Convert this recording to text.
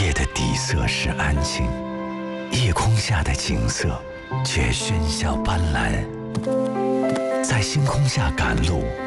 夜的底色是安静，夜空下的景色却喧嚣斑斓。在星空下赶路，